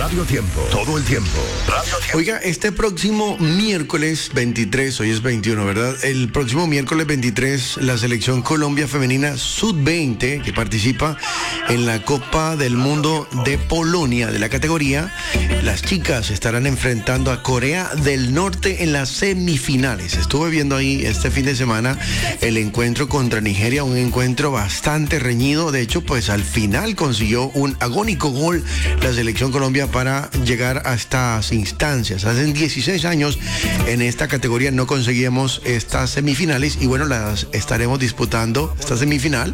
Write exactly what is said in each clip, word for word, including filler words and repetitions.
Radio Tiempo, todo el tiempo. Radio Tiempo. Oiga, este próximo miércoles veintitrés, hoy es veintiuno, ¿verdad? El próximo miércoles veintitrés, la selección Colombia femenina sub veinte, que participa en la Copa del Mundo de Polonia de la categoría, las chicas estarán enfrentando a Corea del Norte en las semifinales. Estuve viendo ahí este fin de semana el encuentro contra Nigeria, un encuentro bastante reñido. De hecho, pues al final consiguió un agónico gol la selección Colombia para llegar a estas instancias. Hace dieciséis años en esta categoría no conseguíamos estas semifinales y bueno, las estaremos disputando, esta semifinal,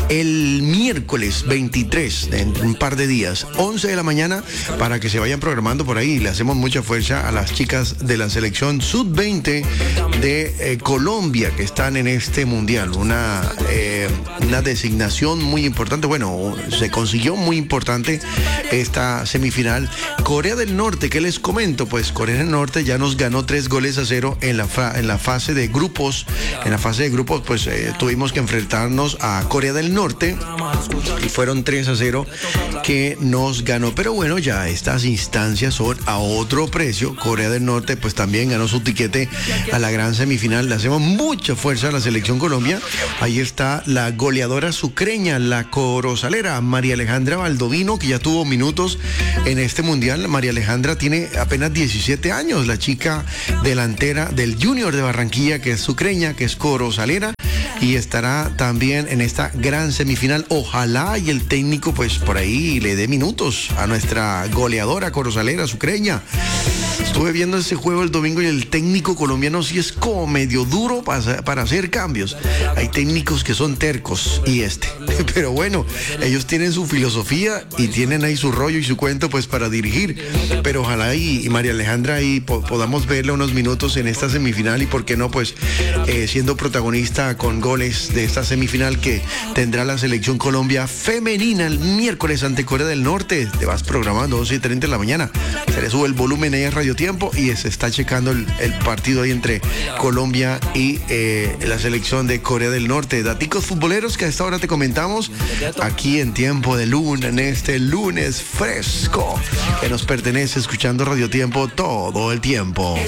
el miércoles veintitrés, en un par de días, once de la mañana, para que se vayan programando por ahí. Le hacemos mucha fuerza a las chicas de la selección sub veinte de eh, Colombia que están en este mundial. Una, eh, una designación muy importante. Bueno, se consiguió muy importante esta semifinal. Corea del Norte, ¿qué les comento? Pues Corea del Norte ya nos ganó tres goles a cero en la, fa- en la fase de grupos. En la fase de grupos, pues eh, tuvimos que enfrentarnos a Corea del Norte y fueron tres a cero que nos ganó. Pero bueno, ya estas instancias son a otro precio. Corea del Norte pues también ganó su tiquete a la gran semifinal. Le hacemos mucha fuerza a la selección Colombia. Ahí está la goleadora sucreña, la corozalera María Alejandra Baldovino, que ya tuvo minutos en este mundial. María Alejandra tiene apenas diecisiete años, la chica delantera del Junior de Barranquilla, que es sucreña, que es corozalera, y estará también en esta gran semifinal. Ojalá y el técnico pues por ahí le dé minutos a nuestra goleadora corozalera sucreña. Estuve viendo ese juego el domingo y el técnico colombiano sí es como medio duro para, para hacer cambios. Hay técnicos que son tercos y este. Pero bueno, ellos tienen su filosofía y tienen ahí su rollo y su cuento pues para dirigir. Pero ojalá y, y María Alejandra ahí po- podamos verle unos minutos en esta semifinal y por qué no pues eh, siendo protagonista con goles de esta semifinal que tendrá la selección Colombia femenina el miércoles ante Corea del Norte. Te vas programando once y treinta de la mañana. Se le sube el volumen ahí en Radio Tiempo y se está checando el, el partido ahí entre Colombia y eh, la selección de Corea del Norte. Daticos futboleros que a esta hora te comentamos aquí en Tiempo de Luna, en este lunes fresco que nos pertenece, escuchando Radio Tiempo todo el tiempo.